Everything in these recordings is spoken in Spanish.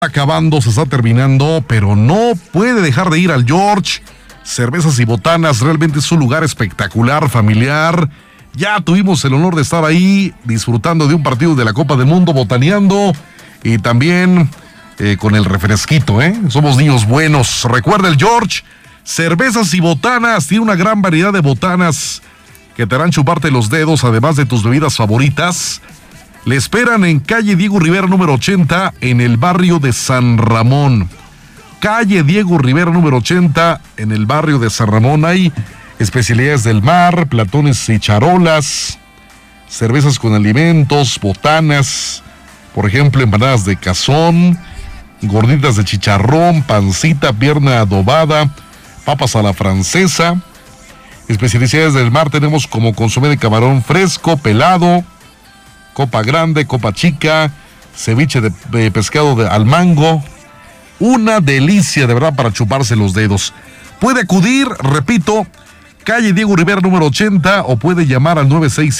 Acabando, se está terminando, pero no puede dejar de ir al George. Cervezas y botanas, realmente es un lugar espectacular, familiar. Ya tuvimos el honor de estar ahí disfrutando de un partido de la Copa del Mundo, botaneando y también con el refresquito, Somos niños buenos. Recuerda el George, cervezas y botanas, tiene una gran variedad de botanas que te harán chuparte los dedos, además de tus bebidas favoritas. Le esperan en calle Diego Rivera número 80 en el barrio de San Ramón. Calle Diego Rivera número 80 en el barrio de San Ramón. Hay especialidades del mar, platones y charolas, cervezas con alimentos, botanas, por ejemplo, empanadas de cazón, gorditas de chicharrón, pancita, pierna adobada, papas a la francesa. Especialidades del mar tenemos como consomé de camarón fresco, pelado, copa grande, copa chica, ceviche de pescado al mango. Una delicia de verdad para chuparse los dedos. Puede acudir, repito, calle Diego Rivera número 80 o puede llamar al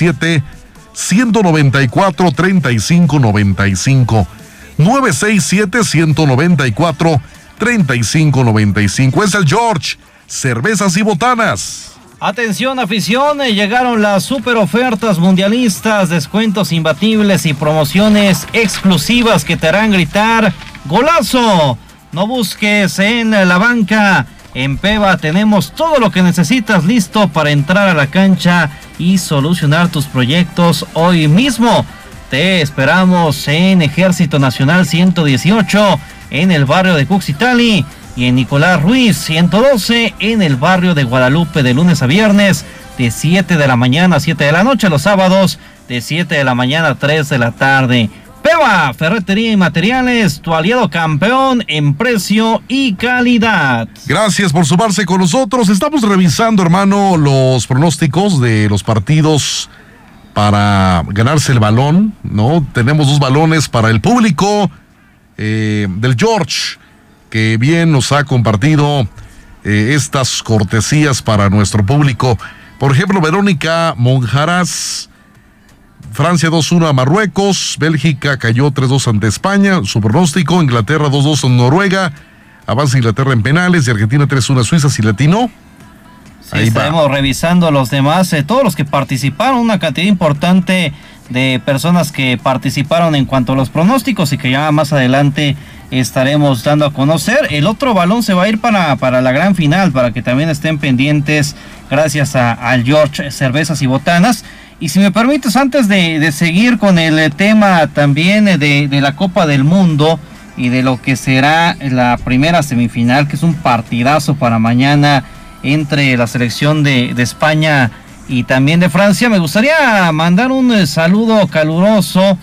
967-194-3595. 967-194-3595. Es el George, cervezas y botanas. Atención afición, llegaron las super ofertas mundialistas, descuentos imbatibles y promociones exclusivas que te harán gritar ¡golazo! No busques en la banca, en Peva tenemos todo lo que necesitas listo para entrar a la cancha y solucionar tus proyectos hoy mismo. Te esperamos en Ejército Nacional 118 en el barrio de Cuxitali y en Nicolás Ruiz 112 en el barrio de Guadalupe, de lunes a viernes de 7 de la mañana a 7 de la noche, los sábados de 7 de la mañana a 3 de la tarde. Peva, ferretería y materiales, tu aliado campeón en precio y calidad. Gracias por sumarse con nosotros. Estamos revisando, hermano, los pronósticos de los partidos para ganarse el balón, ¿no? Tenemos 2 balones para el público del George, que bien nos ha compartido estas cortesías para nuestro público. Por ejemplo, Verónica Monjaraz, Francia 2-1 a Marruecos, Bélgica cayó 3-2 ante España, su pronóstico, Inglaterra 2-2 en Noruega, avanza Inglaterra en penales y Argentina 3-1 a Suiza, si latino. Sí, estaremos revisando los demás, todos los que participaron, una cantidad importante de personas que participaron en cuanto a los pronósticos y que ya más adelante estaremos dando a conocer. El otro balón se va a ir para la gran final, para que también estén pendientes, gracias al George Cervezas y Botanas. Y si me permites, antes de seguir con el tema también de la Copa del Mundo y de lo que será la primera semifinal, que es un partidazo para mañana entre la selección de España y también de Francia, me gustaría mandar un saludo caluroso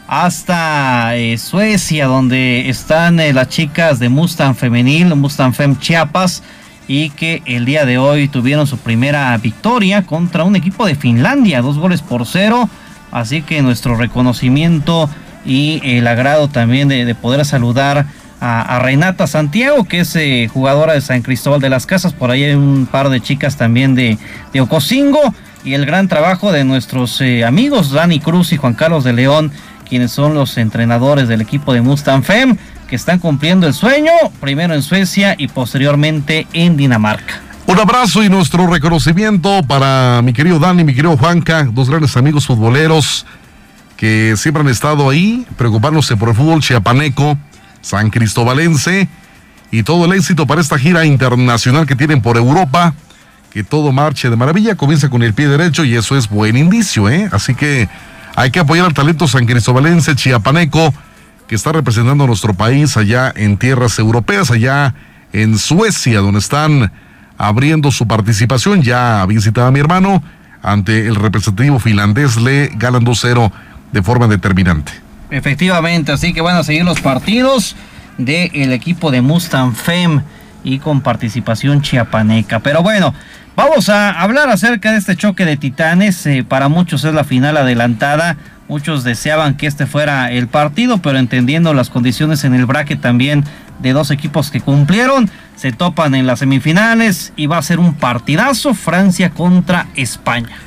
hasta Suecia, donde están las chicas de Mustang Femenil, Mustang Fem Chiapas, y que el día de hoy tuvieron su primera victoria contra un equipo de Finlandia, 2-0, así que nuestro reconocimiento y el agrado también de poder saludar a Renata Santiago, que es jugadora de San Cristóbal de las Casas. Por ahí hay un par de chicas también de Ocosingo, y el gran trabajo de nuestros amigos Dani Cruz y Juan Carlos de León, quienes son los entrenadores del equipo de Mustang Fem, que están cumpliendo el sueño, primero en Suecia y posteriormente en Dinamarca. Un abrazo y nuestro reconocimiento para mi querido Dani, mi querido Juanca, 2 grandes amigos futboleros que siempre han estado ahí, preocupándose por el fútbol chiapaneco, san cristobalense, y todo el éxito para esta gira internacional que tienen por Europa, que todo marche de maravilla, comienza con el pie derecho y eso es buen indicio, Así que hay que apoyar al talento san cristobalense, chiapaneco, que está representando a nuestro país allá en tierras europeas, allá en Suecia, donde están abriendo su participación. Ya visitaba a mi hermano, ante el representativo finlandés le ganan 2-0 de forma determinante. Efectivamente, así que van a seguir los partidos del equipo de Mustang Fem y con participación chiapaneca. Pero bueno, vamos a hablar acerca de este choque de titanes. Para muchos es la final adelantada. Muchos deseaban que este fuera el partido, pero entendiendo las condiciones en el bracket también de 2 equipos que cumplieron, se topan en las semifinales y va a ser un partidazo, Francia contra España.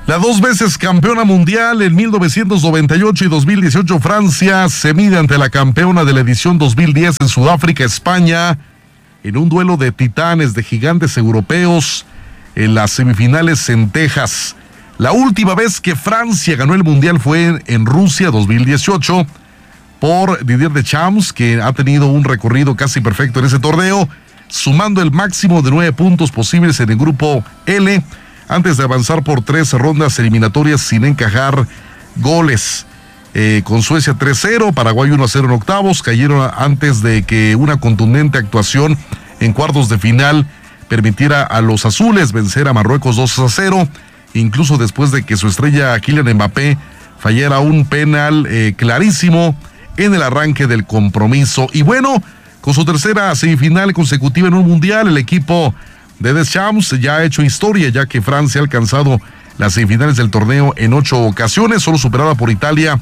La 2 veces campeona mundial en 1998 y 2018 Francia se mide ante la campeona de la edición 2010 en Sudáfrica, España, en un duelo de titanes, de gigantes europeos en las semifinales en Texas. La última vez que Francia ganó el mundial fue en Rusia 2018 por Didier Deschamps, que ha tenido un recorrido casi perfecto en ese torneo, sumando el máximo de 9 puntos posibles en el grupo L, antes de avanzar por 3 rondas eliminatorias sin encajar goles. Con Suecia 3-0, Paraguay 1-0 en octavos, cayeron antes de que una contundente actuación en cuartos de final permitiera a los azules vencer a Marruecos 2-0, incluso después de que su estrella Kylian Mbappé fallara un penal clarísimo en el arranque del compromiso. Y bueno, con su tercera semifinal consecutiva en un mundial, el equipo de Deschamps ya ha hecho historia, ya que Francia ha alcanzado las semifinales del torneo en 8 ocasiones, solo superada por Italia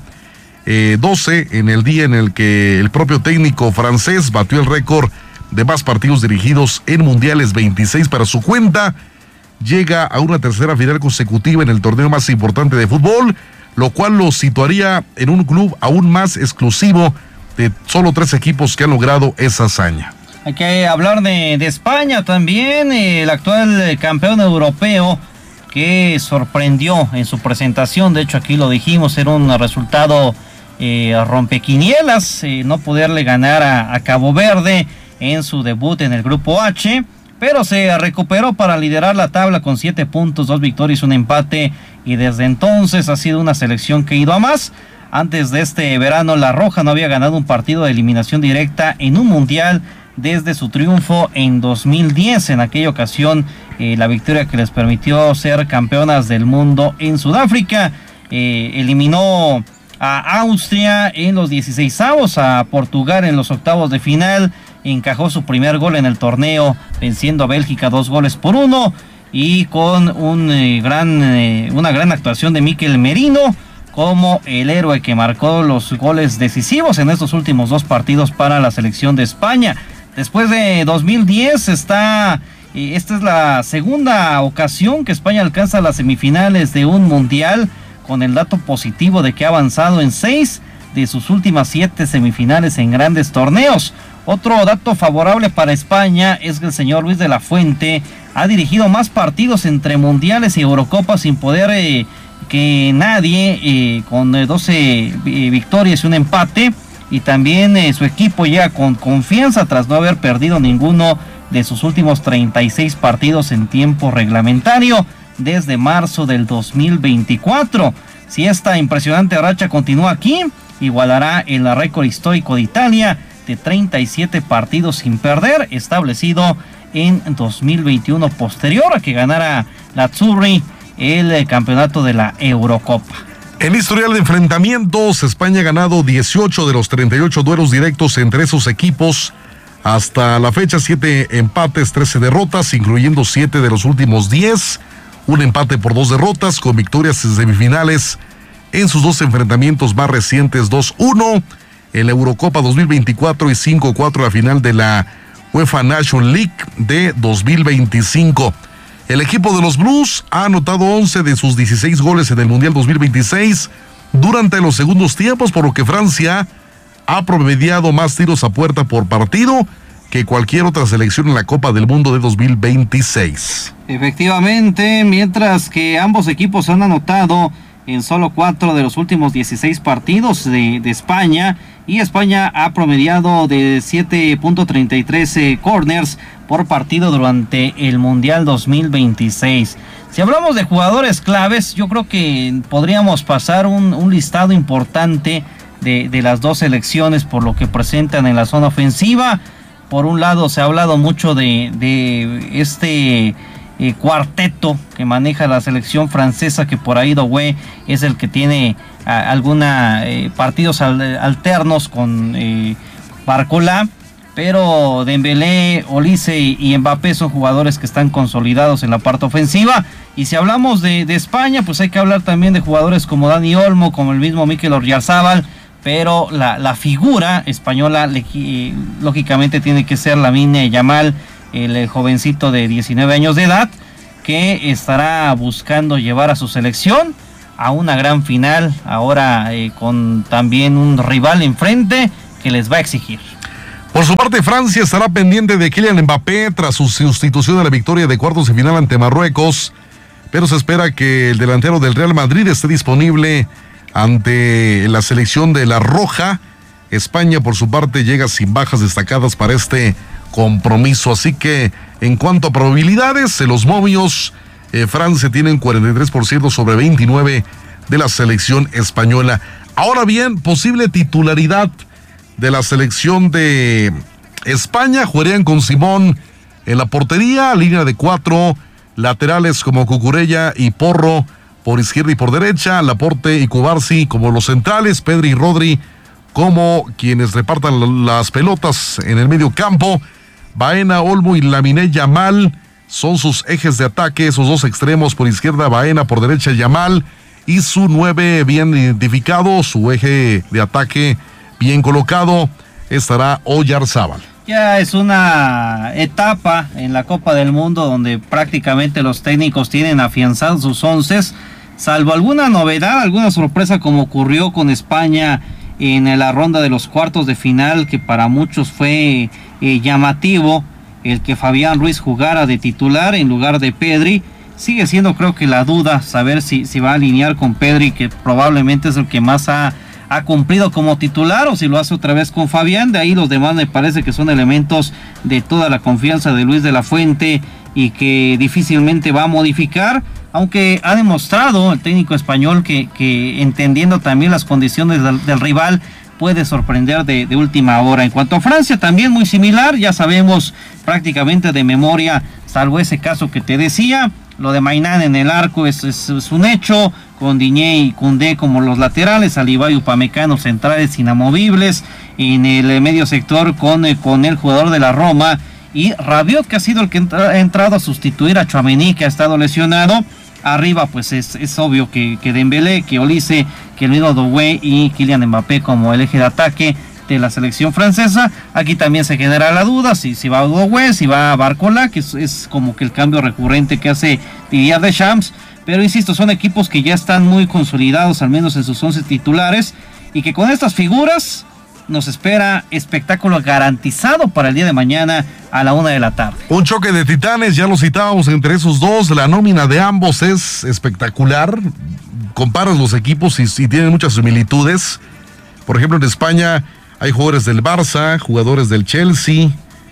12 en el día en el que el propio técnico francés batió el récord de más partidos dirigidos en mundiales, 26 para su cuenta. Llega a una tercera final consecutiva en el torneo más importante de fútbol, lo cual lo situaría en un club aún más exclusivo de solo 3 equipos que han logrado esa hazaña. Hay que hablar de España también, el actual campeón europeo que sorprendió en su presentación. De hecho, aquí lo dijimos, era un resultado rompequinielas, no poderle ganar a Cabo Verde en su debut en el grupo H, pero se recuperó para liderar la tabla con 7 puntos, 2 victorias, un empate, y desde entonces ha sido una selección que ha ido a más. Antes de este verano, la Roja no había ganado un partido de eliminación directa en un mundial desde su triunfo en 2010. En aquella ocasión, la victoria que les permitió ser campeonas del mundo en Sudáfrica. Eliminó a Austria en los 16avos, a Portugal en los octavos de final, encajó su primer gol en el torneo, venciendo a Bélgica 2-1, y con una gran actuación de Mikel Merino como el héroe que marcó los goles decisivos en estos últimos 2 partidos para la selección de España. Después de 2010 esta es la segunda ocasión que España alcanza las semifinales de un mundial, con el dato positivo de que ha avanzado en 6 de sus últimas 7 semifinales en grandes torneos. Otro dato favorable para España es que el señor Luis de la Fuente ha dirigido más partidos entre mundiales y Eurocopas sin poder que nadie, con 12 victorias y un empate. Y también su equipo llega con confianza tras no haber perdido ninguno de sus últimos 36 partidos en tiempo reglamentario desde marzo del 2024. Si esta impresionante racha continúa aquí, igualará el récord histórico de Italia de 37 partidos sin perder, establecido en 2021, posterior a que ganara la Azzurri el campeonato de la Eurocopa. En historial de enfrentamientos, España ha ganado 18 de los 38 duelos directos entre esos equipos. Hasta la fecha, 7 empates, 13 derrotas, incluyendo 7 de los últimos 10. Un empate por 2 derrotas, con victorias en semifinales en sus 2 enfrentamientos más recientes, 2-1 en la Eurocopa 2024 y 5-4 la final de la UEFA Nations League de 2025. El equipo de los Blues ha anotado 11 de sus 16 goles en el Mundial 2026 durante los segundos tiempos, por lo que Francia ha promediado más tiros a puerta por partido que cualquier otra selección en la Copa del Mundo de 2026. Efectivamente, mientras que ambos equipos han anotado en solo 4 de los últimos 16 partidos de España, y España ha promediado de 7.33 corners por partido durante el Mundial 2026. Si hablamos de jugadores claves, yo creo que podríamos pasar un listado importante de las dos selecciones por lo que presentan en la zona ofensiva. Por un lado, se ha hablado mucho de este cuarteto que maneja la selección francesa, que por ahí Doué es el que tiene partidos alternos con Barcola, pero Dembélé, Olise y Mbappé son jugadores que están consolidados en la parte ofensiva. Y si hablamos de España, pues hay que hablar también de jugadores como Dani Olmo, como el mismo Mikel Oyarzabal, pero la figura española lógicamente tiene que ser Lamine Yamal, el jovencito de 19 años de edad, que estará buscando llevar a su selección a una gran final, ahora con también un rival enfrente que les va a exigir. Por su parte, Francia estará pendiente de Kylian Mbappé tras su sustitución a la victoria de cuartos de final ante Marruecos, pero se espera que el delantero del Real Madrid esté disponible ante la selección de la Roja. España, por su parte, llega sin bajas destacadas para este compromiso, así que en cuanto a probabilidades, los momios, Francia tiene un 43% sobre 29 de la selección española. Ahora bien, posible titularidad de la selección de España, jugarían con Simón en la portería, línea de 4, laterales como Cucurella y Porro por izquierda y por derecha, Laporte y Cubarsi como los centrales, Pedri y Rodri como quienes repartan las pelotas en el medio campo, Baena, Olmo y Lamine Yamal son sus ejes de ataque, esos dos extremos por izquierda, Baena, por derecha Yamal, y su 9 bien identificado, su eje de ataque bien colocado, estará Oyarzábal. Ya es una etapa en la Copa del Mundo donde prácticamente los técnicos tienen afianzados sus onces, salvo alguna novedad, alguna sorpresa como ocurrió con España en la ronda de los cuartos de final, que para muchos fue llamativo el que Fabián Ruiz jugara de titular en lugar de Pedri. Sigue siendo, creo que la duda, saber si va a alinear con Pedri, que probablemente es el que más ha cumplido como titular, o si lo hace otra vez con Fabián. De ahí los demás me parece que son elementos de toda la confianza de Luis de la Fuente y que difícilmente va a modificar, aunque ha demostrado el técnico español que entendiendo también las condiciones del rival, puede sorprender de última hora. En cuanto a Francia, también muy similar, ya sabemos prácticamente de memoria, salvo ese caso que te decía, lo de Maignan en el arco es un hecho, con Digne y Koundé como los laterales, Alibá y Upamecano centrales inamovibles, en el medio sector con el jugador de la Roma, y Rabiot, que ha sido el que ha entrado a sustituir a Tchouaméni, que ha estado lesionado. Arriba pues es obvio que Dembélé, que Olise, que el mismo Doué y Kylian Mbappé como el eje de ataque de la selección francesa. Aquí también se genera la duda si va Doué, si va Barcola, que es como que el cambio recurrente que hace Didier Deschamps. Pero insisto, son equipos que ya están muy consolidados, al menos en sus 11 titulares, y que con estas figuras nos espera espectáculo garantizado para el día de mañana a la 1 de la tarde. Un choque de titanes, ya lo citábamos entre esos dos, la nómina de ambos es espectacular, comparas los equipos y tienen muchas similitudes. Por ejemplo, en España hay jugadores del Barça, jugadores del Chelsea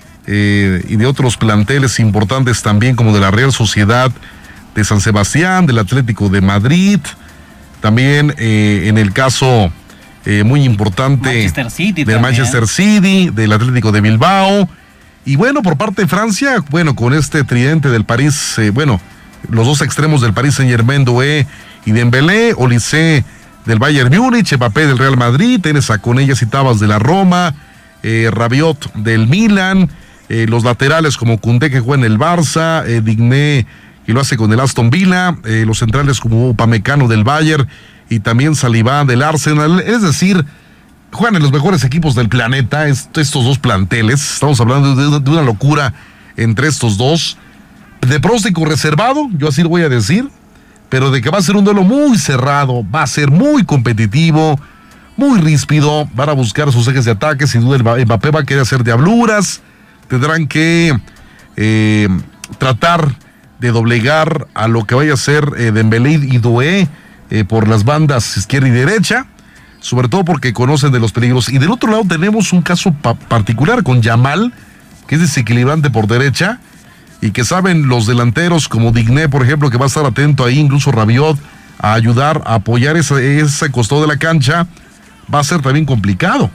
y de otros planteles importantes también, como de la Real Sociedad de San Sebastián, del Atlético de Madrid, también en el caso muy importante del Manchester City, del Atlético de Bilbao, y bueno, por parte de Francia, bueno, con este tridente del París, los dos extremos del Paris Saint-Germain, Doué y Dembélé, Olise del Bayern Múnich, Mbappé del Real Madrid, tienes a Conellas y Tabas de la Roma, Rabiot del Milan, los laterales como Koundé, que juega en el Barça, Digne, que lo hace con el Aston Villa, los centrales como Upamecano del Bayern y también Saliba del Arsenal. Es decir, juegan en los mejores equipos del planeta estos dos planteles. Estamos hablando de una locura entre estos dos. De pronóstico reservado, yo así lo voy a decir, pero de que va a ser un duelo muy cerrado, va a ser muy competitivo, muy ríspido, van a buscar sus ejes de ataque, sin duda el Mbappé va a querer hacer diabluras, tendrán que tratar de doblegar a lo que vaya a ser Dembélé y Doué por las bandas izquierda y derecha, sobre todo porque conocen de los peligros. Y del otro lado tenemos un caso particular con Yamal, que es desequilibrante por derecha, y que saben los delanteros como Digne, por ejemplo, que va a estar atento ahí, incluso Rabiot, a ayudar, a apoyar ese costado de la cancha, va a ser también complicado.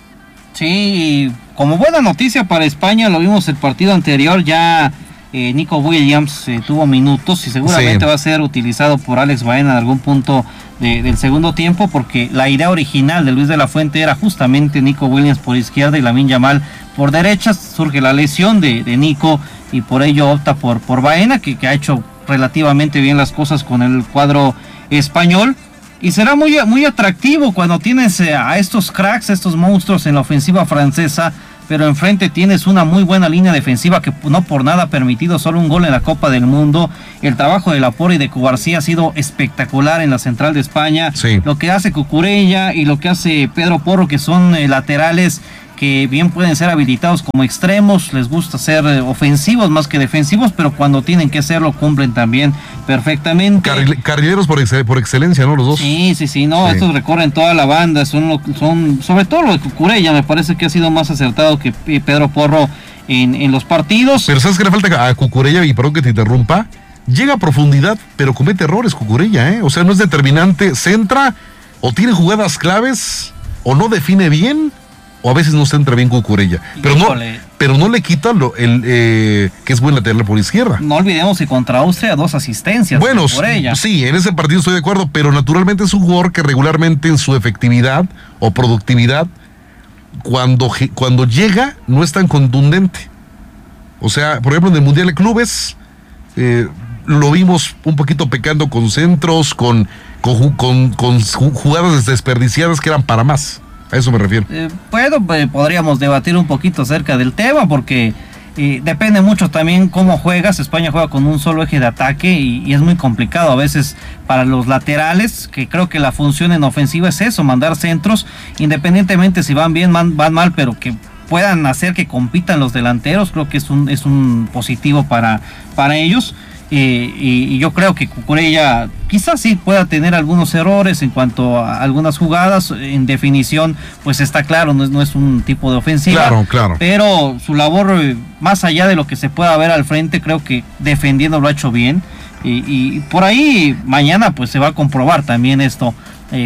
Sí, como buena noticia para España, lo vimos el partido anterior, ya Nico Williams tuvo minutos y seguramente va a ser utilizado por Alex Baena en algún punto del segundo tiempo, porque la idea original de Luis de la Fuente era justamente Nico Williams por izquierda y Lamine Yamal por derecha. Surge la lesión de Nico y por ello opta por Baena, que ha hecho relativamente bien las cosas con el cuadro español. Y será muy atractivo cuando tienes a estos cracks, estos monstruos en la ofensiva francesa, pero enfrente tienes una muy buena línea defensiva que no por nada ha permitido solo un gol en la Copa del Mundo. El trabajo de Laporte y de Cubarsí ha sido espectacular en la central de España. Sí. Lo que hace Cucurella y lo que hace Pedro Porro, que son laterales que bien pueden ser habilitados como extremos, les gusta ser ofensivos más que defensivos, pero cuando tienen que hacerlo cumplen también perfectamente. Carrileros por excelencia, ¿no? Los dos. Sí, no, sí. Estos recorren toda la banda, son sobre todo lo de Cucurella, me parece que ha sido más acertado que Pedro Porro en los partidos. Pero ¿sabes qué le falta a Cucurella? Y perdón que te interrumpa, llega a profundidad, pero comete errores Cucurella, ¿eh? O sea, no es determinante, centra, o tiene jugadas claves, o no define bien, o a veces no se entra bien Cucurella, pero no le quita que es buen lateral por izquierda. No olvidemos que contra Austria 2 asistencias. Bueno, sí, en ese partido estoy de acuerdo, pero naturalmente es un jugador que regularmente en su efectividad o productividad, cuando llega, no es tan contundente. O sea, por ejemplo, en el Mundial de Clubes, lo vimos un poquito pecando con centros, con jugadas desperdiciadas que eran para más. A eso me refiero. Podríamos debatir un poquito acerca del tema porque depende mucho también cómo juegas. España juega con un solo eje de ataque y es muy complicado a veces para los laterales, que creo que la función en ofensiva es eso, mandar centros, independientemente si van bien, van mal, pero que puedan hacer que compitan los delanteros, creo que es un positivo para ellos. Y yo creo que Cucurella quizás sí pueda tener algunos errores en cuanto a algunas jugadas. En definición, pues está claro, no es un tipo de ofensiva. Claro. Pero su labor, más allá de lo que se pueda ver al frente, creo que defendiendo lo ha hecho bien. Y por ahí mañana pues se va a comprobar también esto,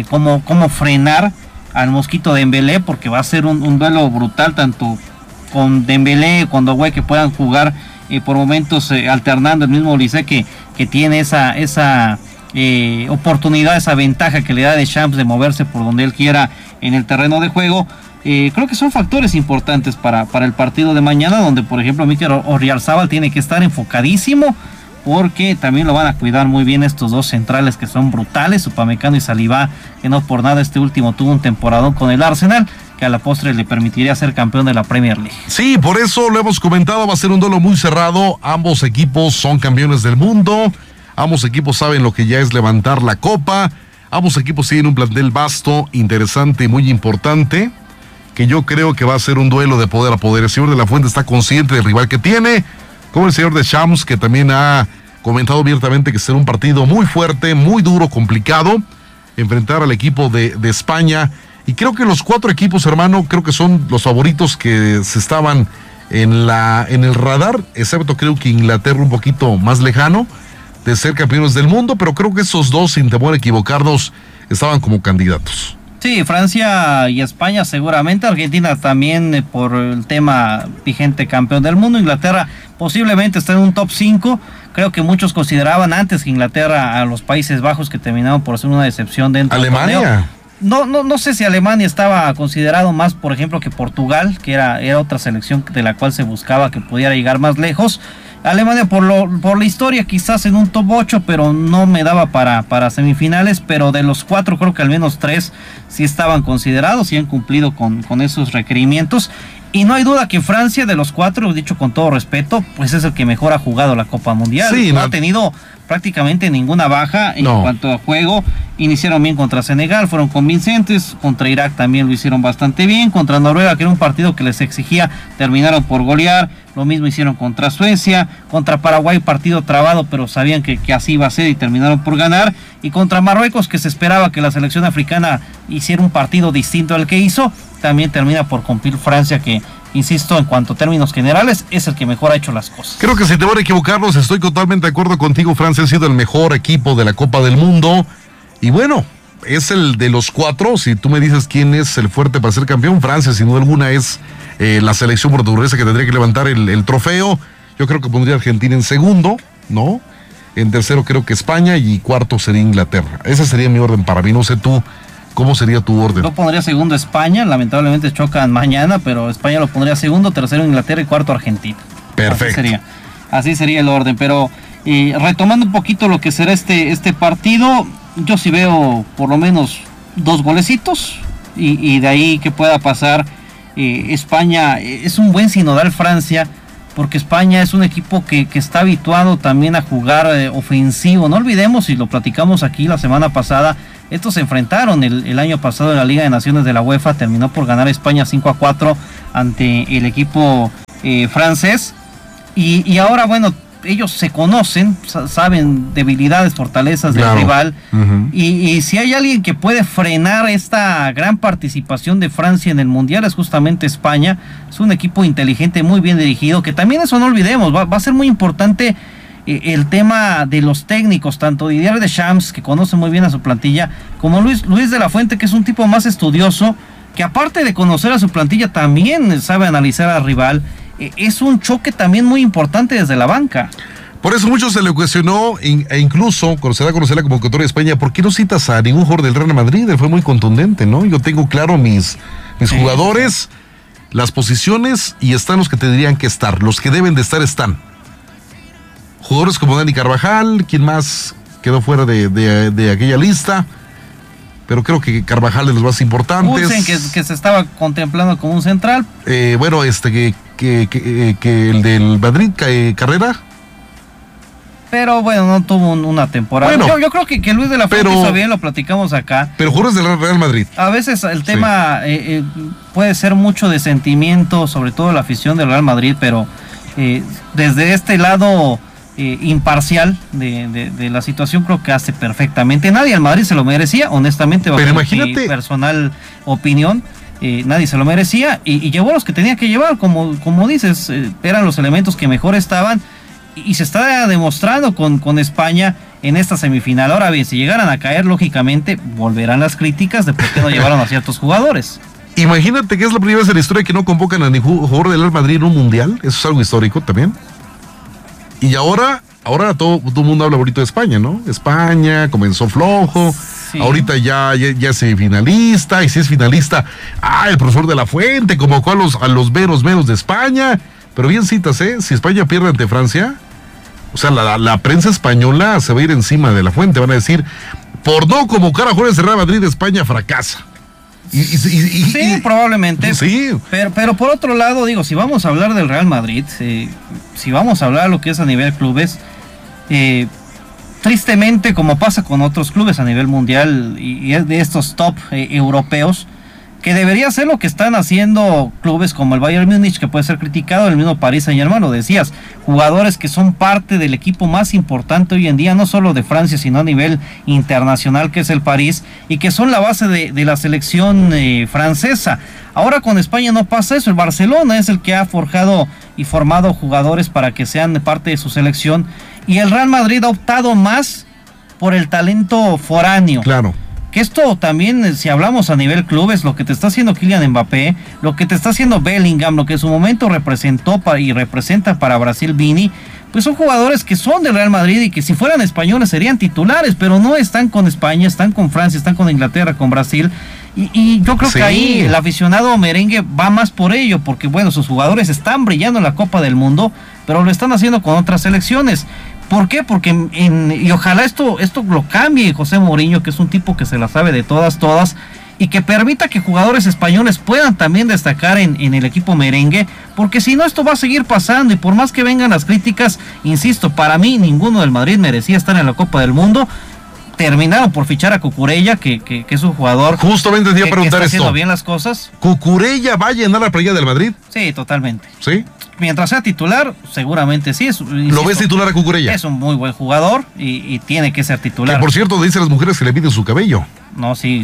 cómo frenar al Mosquito Dembélé, porque va a ser un duelo brutal, tanto con Dembélé, con Doué, que puedan jugar por momentos alternando. El mismo Olise que tiene esa oportunidad, esa ventaja que le da Deschamps de moverse por donde él quiera en el terreno de juego. Creo que son factores importantes para el partido de mañana, donde por ejemplo Mikel Oyarzabal tiene que estar enfocadísimo, porque también lo van a cuidar muy bien estos dos centrales que son brutales, Upamecano y Saliba, que no por nada este último tuvo un temporadón con el Arsenal, que a la postre le permitiría ser campeón de la Premier League. Sí, por eso lo hemos comentado, va a ser un duelo muy cerrado. Ambos equipos son campeones del mundo, ambos equipos saben lo que ya es levantar la copa, ambos equipos tienen un plantel vasto, interesante y muy importante, que yo creo que va a ser un duelo de poder a poder. El señor de la Fuente está consciente del rival que tiene, como el señor Deschamps, que también ha comentado abiertamente que será un partido muy fuerte, muy duro, complicado, enfrentar al equipo de España. Y creo que los 4 equipos, hermano, creo que son los favoritos que se estaban en el radar, excepto creo que Inglaterra un poquito más lejano de ser campeones del mundo, pero creo que esos dos, sin temor a equivocarnos, estaban como candidatos. Sí, Francia y España seguramente, Argentina también por el tema vigente campeón del mundo, Inglaterra posiblemente está en un top 5, creo que muchos consideraban antes que Inglaterra a los Países Bajos, que terminaron por ser una decepción dentro del torneo. Alemania. No sé si Alemania estaba considerado más, por ejemplo, que Portugal, que era otra selección de la cual se buscaba que pudiera llegar más lejos. Alemania por la historia quizás en un top 8, pero no me daba para semifinales, pero de los 4 creo que al menos 3 sí estaban considerados y han cumplido con esos requerimientos. Y no hay duda que Francia, de los 4, dicho con todo respeto, pues es el que mejor ha jugado la Copa Mundial. Sí, no ha tenido prácticamente ninguna baja en cuanto a juego. Iniciaron bien contra Senegal, fueron convincentes, contra Irak también lo hicieron bastante bien, contra Noruega, que era un partido que les exigía, terminaron por golear, lo mismo hicieron contra Suecia, contra Paraguay partido trabado, pero sabían que así iba a ser y terminaron por ganar, y contra Marruecos, que se esperaba que la selección africana hiciera un partido distinto al que hizo, también termina por cumplir Francia, que insisto, en cuanto a términos generales, es el que mejor ha hecho las cosas. Creo que si te voy a equivocarnos, estoy totalmente de acuerdo contigo. Francia ha sido el mejor equipo de la Copa del Mundo. Y bueno, es el de los 4. Si tú me dices quién es el fuerte para ser campeón, Francia, sin duda alguna, es la selección portuguesa que tendría que levantar el trofeo. Yo creo que pondría a Argentina en segundo, ¿no? En tercero creo que España y cuarto sería Inglaterra. Ese sería mi orden para mí. No sé tú, ¿cómo sería tu orden? Yo pondría segundo España, lamentablemente chocan mañana, pero España lo pondría segundo, tercero Inglaterra y cuarto Argentina. Perfecto. Así sería el orden, pero retomando un poquito lo que será este partido, yo sí veo por lo menos 2 golecitos y de ahí que pueda pasar España es un buen sinodal Francia, porque España es un equipo que está habituado también a jugar ofensivo. No olvidemos, y lo platicamos aquí la semana pasada, estos se enfrentaron el año pasado en la Liga de Naciones de la UEFA, terminó por ganar España 5-4 ante el equipo francés, y ahora bueno, ellos se conocen, saben debilidades, fortalezas del rival, y si hay alguien que puede frenar esta gran participación de Francia en el Mundial es justamente España. Es un equipo inteligente, muy bien dirigido, que también eso no olvidemos, va a ser muy importante el tema de los técnicos, tanto Didier Deschamps, que conoce muy bien a su plantilla, como Luis de la Fuente, que es un tipo más estudioso, que aparte de conocer a su plantilla también sabe analizar al rival. Es un choque también muy importante desde la banca. Por eso mucho se le cuestionó, e incluso cuando se da a conocer la convocatoria de España, ¿por qué no citas a ningún jugador del Real Madrid? Él fue muy contundente, ¿no? Yo tengo claro mis jugadores, las posiciones, y están los que tendrían que estar, los que deben de estar están. Jugadores como Dani Carvajal, quien más quedó fuera de aquella lista, pero creo que Carvajal es de los más importantes. Dicen que se estaba contemplando como un central. Bueno, que el del Madrid, Carrera. Pero bueno, no tuvo una temporada. Bueno, yo creo que Luis de la Fuente hizo bien, lo platicamos acá. Pero jugadores del Real Madrid. A veces el tema puede ser mucho de sentimiento, sobre todo la afición del Real Madrid, pero desde este lado imparcial de la situación creo que hace perfectamente. Nadie al Madrid se lo merecía, honestamente, pero imagínate, mi personal opinión. Nadie se lo merecía y llevó a los que tenía que llevar, como dices, eran los elementos que mejor estaban, y se está demostrando con España en esta semifinal. Ahora bien, si llegaran a caer, lógicamente volverán las críticas de por qué no llevaron a ciertos jugadores. Imagínate que es la primera vez en la historia que no convocan a ningún jugador del Real Madrid en un mundial. Eso es algo histórico también. Y ahora todo el mundo habla bonito de España, ¿no? España comenzó flojo. Sí. Ahorita ya es semifinalista, y si es finalista, el profesor de la Fuente convocó a los meros de España. Pero bien citas, si España pierde ante Francia, o sea, la prensa española se va a ir encima de la Fuente, van a decir, por no convocar a jugadores de Real Madrid, España fracasa. Sí, probablemente. Sí. Pero por otro lado, digo, si vamos a hablar del Real Madrid, si vamos a hablar de lo que es a nivel clubes, tristemente, como pasa con otros clubes a nivel mundial y es de estos top europeos, que debería ser lo que están haciendo clubes como el Bayern Múnich, que puede ser criticado, el mismo Paris Saint-Germain, lo decías, jugadores que son parte del equipo más importante hoy en día, no solo de Francia, sino a nivel internacional, que es el París, y que son la base de la selección francesa. Ahora con España no pasa eso, el Barcelona es el que ha forjado y formado jugadores para que sean parte de su selección, y el Real Madrid ha optado más por el talento foráneo. Claro. Que esto también, si hablamos a nivel clubes, lo que te está haciendo Kylian Mbappé, lo que te está haciendo Bellingham, lo que en su momento representó y representa para Brasil Vini, pues son jugadores que son del Real Madrid y que si fueran españoles serían titulares, pero no están con España, están con Francia, están con Inglaterra, con Brasil. Y yo creo que ahí el aficionado merengue va más por ello, porque bueno, sus jugadores están brillando en la Copa del Mundo, pero lo están haciendo con otras selecciones. ¿Por qué? Porque y ojalá esto lo cambie José Mourinho, que es un tipo que se la sabe de todas, y que permita que jugadores españoles puedan también destacar en el equipo merengue, porque si no esto va a seguir pasando, y por más que vengan las críticas, insisto, para mí ninguno del Madrid merecía estar en la Copa del Mundo. Terminaron por fichar a Cucurella, que es un jugador justamente te iba a preguntar que está haciendo esto. bien las cosas. ¿Cucurella va a llenar la playa del Madrid? Sí, totalmente. ¿Sí? Mientras sea titular, seguramente sí. ¿Lo ves titular a Cucurella? Es un muy buen jugador y tiene que ser titular. Que por cierto, dicen las mujeres que le piden su cabello. No, sí.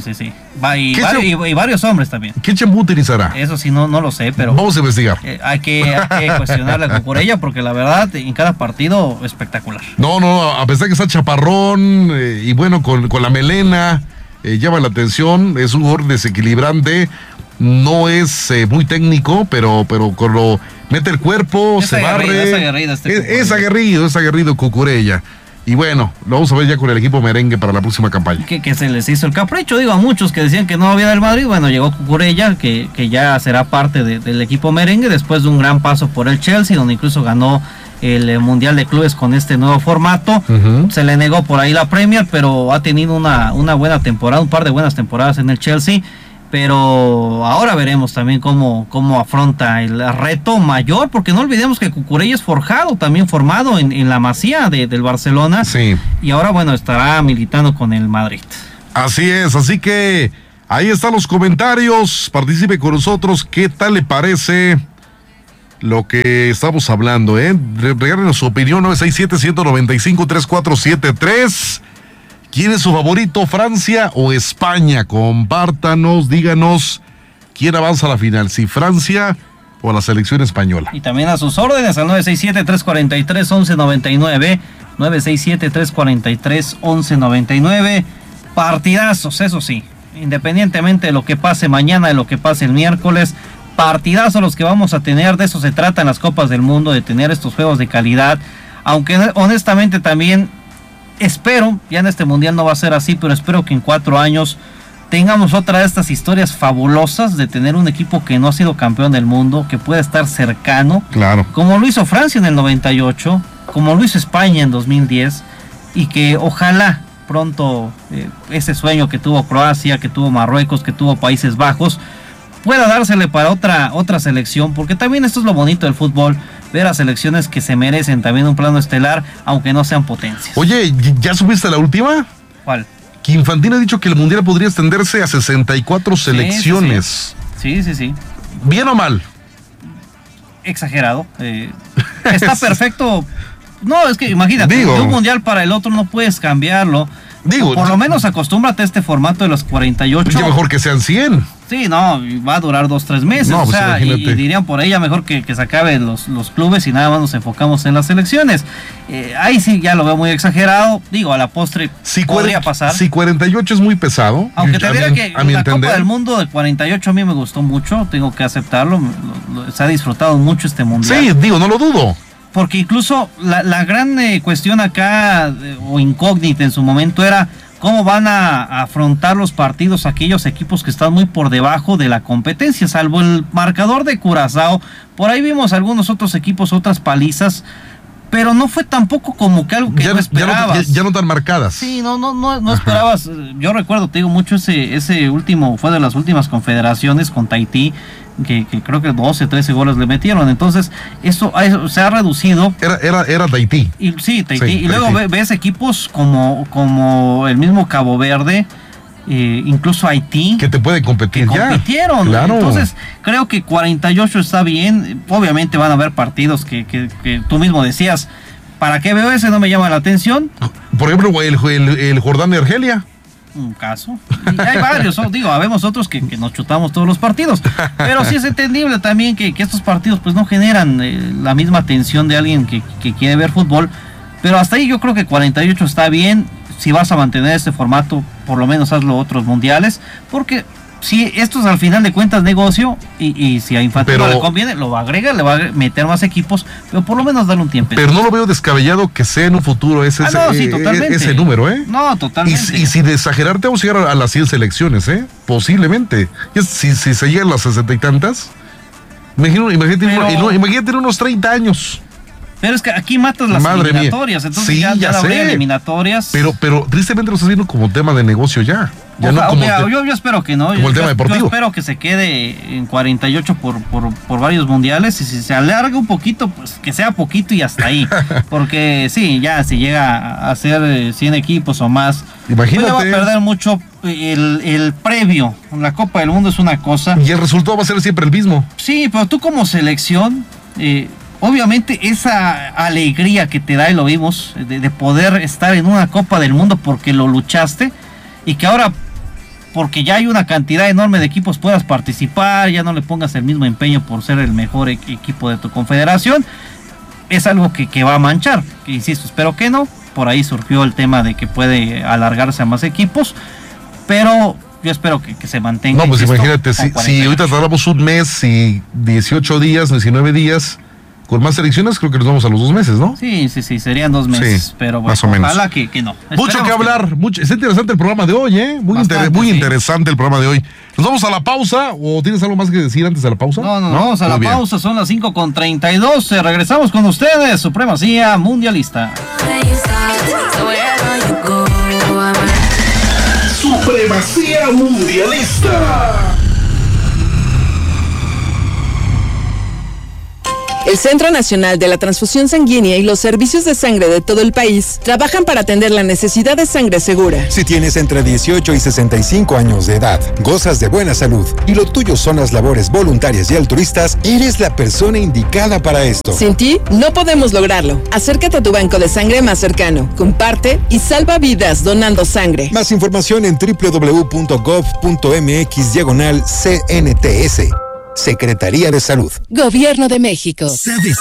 Y varios hombres también. ¿Qué champú utilizará? Eso sí, no lo sé, pero... Vamos a investigar. Hay que cuestionarle a Cucurella, porque la verdad, en cada partido, espectacular. No, a pesar que está chaparrón y bueno, con la melena, llama la atención, es un jugador desequilibrante, no es muy técnico, pero con lo... mete el cuerpo, se barre. Es aguerrido Cucurella. Y bueno, lo vamos a ver ya con el equipo merengue para la próxima campaña. Que se les hizo el capricho, digo, a muchos que decían que no había del Madrid. Bueno, llegó Cucurella, que ya será parte del equipo merengue, después de un gran paso por el Chelsea, donde incluso ganó el Mundial de Clubes con este nuevo formato. Se le negó por ahí la Premier, pero ha tenido una buena temporada, un par de buenas temporadas en el Chelsea. pero ahora veremos también cómo afronta el reto mayor, porque no olvidemos que Cucurella es forjado, también formado en la Masía del Barcelona, sí. Y ahora bueno, estará militando con el Madrid. Así es, así que ahí están los comentarios, participe con nosotros, ¿qué tal le parece lo que estamos hablando? Regálenos su opinión, 967-195-3473. ¿Quién es su favorito, Francia o España? Compártanos, díganos quién avanza a la final, si Francia o la selección española. Y también a sus órdenes al 967-343-1199, 967-343-1199. Partidazos, eso sí, independientemente de lo que pase mañana, de lo que pase el miércoles, partidazos los que vamos a tener, de eso se trata en las Copas del Mundo, de tener estos juegos de calidad, aunque honestamente también espero, ya en este mundial no va a ser así, pero espero que en 4 años tengamos otra de estas historias fabulosas de tener un equipo que no ha sido campeón del mundo, que pueda estar cercano, claro, como lo hizo Francia en el 98, como lo hizo España en 2010, y que ojalá pronto ese sueño que tuvo Croacia, que tuvo Marruecos, que tuvo Países Bajos, pueda dársele para otra selección, porque también esto es lo bonito del fútbol, ver a selecciones que se merecen también un plano estelar, aunque no sean potencias. Oye, ¿ya supiste la última? ¿Cuál? Que Infantino ha dicho que el mundial podría extenderse a 64 selecciones. Sí. ¿Bien o mal? Exagerado. Está perfecto. No, es que imagínate, de un mundial para el otro no puedes cambiarlo. Por lo menos acostúmbrate a este formato de los 48. Es mejor que sean 100. Sí, no, va a durar 2-3 meses. No, o sea, y dirían por ella mejor que se acaben los clubes y nada más nos enfocamos en las selecciones. Ahí sí ya lo veo muy exagerado. Digo, a la postre podría pasar. Si 48 es muy pesado. Aunque te diría que la Copa del Mundo de 48 a mí me gustó mucho, tengo que aceptarlo. Se ha disfrutado mucho este mundial. Sí, digo, no lo dudo. Porque incluso la gran cuestión acá, o incógnita en su momento, era cómo van a afrontar los partidos aquellos equipos que están muy por debajo de la competencia, salvo el marcador de Curazao. Por ahí vimos algunos otros equipos, otras palizas, pero no fue tampoco como que algo que no esperabas. Ya no tan marcadas. Sí, no esperabas. Yo recuerdo, te digo mucho, ese último fue de las últimas confederaciones con Tahití, que creo que 12, 13 goles le metieron. Entonces, eso se ha reducido. Era Tahití. Sí, Tahití. Y luego ves equipos como el mismo Cabo Verde, incluso Haití, que te puede competir, que compitieron. Claro. Entonces, creo que 48 está bien. Obviamente van a haber partidos que tú mismo decías, ¿para qué veo ese? No me llama la atención. Por ejemplo, el Jordania de Argelia. Un caso. Y hay varios, habemos otros que nos chutamos todos los partidos. Pero sí es entendible también que estos partidos pues no generan la misma atención de alguien que quiere ver fútbol. Pero hasta ahí yo creo que 48 está bien. Si vas a mantener este formato, por lo menos hazlo otros mundiales. Porque si esto es al final de cuentas negocio, y si a Infantino le conviene, lo va a agregar, le va a meter más equipos, pero por lo menos darle un tiempo. Pero no lo veo descabellado que sea en un futuro ese número, ¿eh? No, totalmente. Y sin exagerarte, vamos a llegar a las 100 selecciones, ¿eh? Posiblemente. Si se llegan a las 60 y tantas, imagínate unos 30 años. Pero es que aquí matas las eliminatorias, entonces sí, ya habría eliminatorias. Pero tristemente lo estás viendo como tema de negocio ya. Yo espero que no. Como el tema deportivo. Yo espero que se quede en 48 por varios mundiales, y si se alarga un poquito, pues que sea poquito y hasta ahí. Porque sí, ya si llega a ser 100 equipos o más, imagínate, pues le va a perder mucho el previo. La Copa del Mundo es una cosa. Y el resultado va a ser siempre el mismo. Sí, pero tú como selección... obviamente esa alegría que te da, y lo vimos, de poder estar en una Copa del Mundo porque lo luchaste, y que ahora, porque ya hay una cantidad enorme de equipos, puedas participar, ya no le pongas el mismo empeño por ser el mejor equipo de tu confederación, es algo que va a manchar. Que, insisto, espero que no. Por ahí surgió el tema de que puede alargarse a más equipos, pero yo espero que se mantenga. No, pues imagínate, si ahorita tardamos un mes y 18 días, 19 días... Con más selecciones creo que nos vamos a los 2 meses, ¿no? Sí, serían 2 meses, sí, pero bueno, más o menos. Ojalá que no. Mucho que hablar, es interesante el programa de hoy, ¿eh? Muy interesante el programa de hoy. ¿Nos vamos a la pausa o tienes algo más que decir antes de la pausa? No, vamos a la pausa, son las 5:32, regresamos con ustedes, Supremacía Mundialista. Supremacía Mundialista. El Centro Nacional de la Transfusión Sanguínea y los servicios de sangre de todo el país trabajan para atender la necesidad de sangre segura. Si tienes entre 18 y 65 años de edad, gozas de buena salud y lo tuyo son las labores voluntarias y altruistas, eres la persona indicada para esto. Sin ti, no podemos lograrlo. Acércate a tu banco de sangre más cercano, comparte y salva vidas donando sangre. Más información en www.gov.mx/CNTS. Secretaría de Salud. Gobierno de México. ¿Sabes